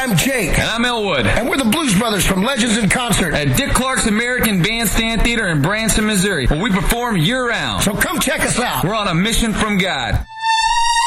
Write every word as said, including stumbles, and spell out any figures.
I'm Jake. And I'm Elwood. And we're the Blues Brothers from Legends in Concert at Dick Clark's American Bandstand Theater in Branson, Missouri, where we perform year-round. So come check us out. We're on a mission from God.